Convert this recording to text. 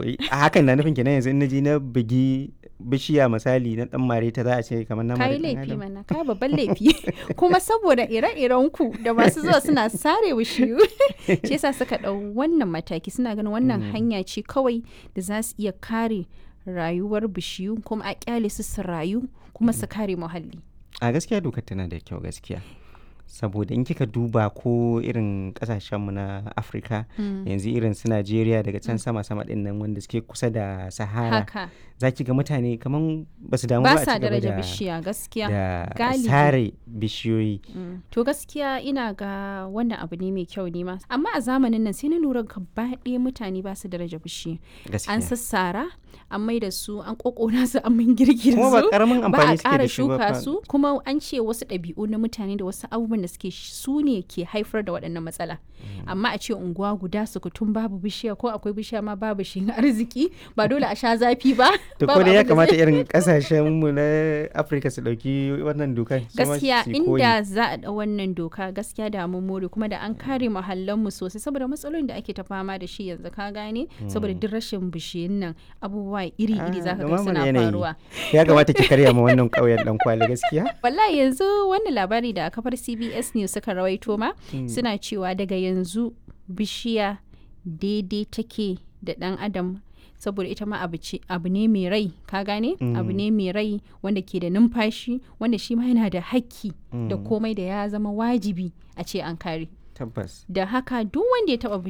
a hakan na nufin kenan yanzu in naji na bugi bishiya misali na dan mare ta za a ce kamar na mare kai dan laifi adam. mana kai babban laifi kuma saboda ire-iren ku da masu zuwa suna sare bishiyu shi yasa suka ɗau wannan mataki suna ganin wannan hanya ce kawai da za su iya kare rayuwar bishiyu kuma a kyale su su rayu kuma su kare muhalli. A gaskiya dokar tana da kyau gaskiya. Saboda in kika duba ko irin kasashenmu na Afirka yanzu irin su Najeriya daga can sama-sama ɗin nan wanda suke kusa da Sahara Haka za ki ga mutane kaman ba su damu ba ba a sa ci gaba daraja da bishiya gaskiya da galibi. sare bishiyoyi. To gaskiya ina ga wannan abu ne mai kyau ne ma amma a zamanin nan sai na lura gaba ɗaya mutane ba su daraja bishiya an Gaskiya. sassara an mai da su an kokona su an min girgir Kuma ba su karamin ba a amfani suke ƙara da shi ba shuka fa. su kuma an ce wasu ɗabi'u na mutane da wasu abubuwan da suke su ne ke haifar da waɗannan matsala amma a ce unguwa guda sukutun babu bishiya ko akwai bishiya ma babu shi arziki ba dole a sha zafi ba. To babu ko da ya abin da kamata zai- irin kasashenmu na Afirka su ɗauki wannan dokar. su ma gaskiya su yi koyi. inda za a ɗau wannan doka gaskiya da mun more kuma da an kare mu sosai saboda matsalolin da ake ta fama da shi yanzu ka gane saboda duk rashin bishiyun nan abubuwa iri-iri Ah, zaka ga dumamar suna yanayi. faruwa. Ya kamata ki karya ma wannan ƙauyen ɗan kwali gaskiya. Wallahi yanzu wannan labari da kafar CBS News suka rawaito ma suna cewa daga yanzu bishiya daidai take da ɗan adam saboda ita ma abu ne mai rai ka gane abu ne mai rai wanda ke da numfashi wanda shi ma yana da hakki da komai da ya zama wajibi a ce an kare Tabbas. da haka duk wanda ya taba